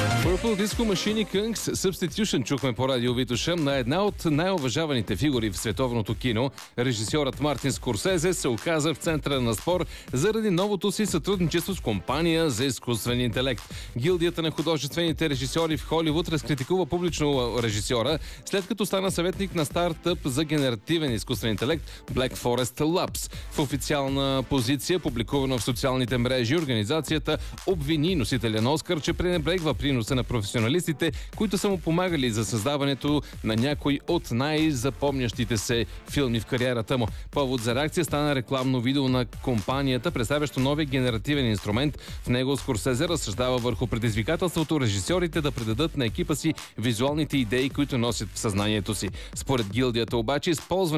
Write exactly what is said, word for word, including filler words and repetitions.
Purple Disco Machine Kings Substitution чухме по радио Витоша на една от най-уважаваните фигури в световното кино. Режисьорът Мартин Скорсезе се оказа в центъра на спор заради новото си сътрудничество с компания за изкуствен интелект. Гилдията на художествените режисьори в Холивуд разкритикува публично режисьора, след като стана съветник на стартъп за генеративен изкуствен интелект Black Forest Labs. В официална позиция, публикувана в социалните мрежи, организацията обвини носителя на Оскар, че пренебрегва приноса на професионалистите, които са му помагали за създаването на някои от най-запомнящите се филми в кариерата му. Повод за реакция стана рекламно видео на компанията, представящо новия генеративен инструмент. В него Скорсезе разсъждава върху предизвикателството режисьорите да предадат на екипа си визуалните идеи, които носят в съзнанието си. Според гилдията обаче, използване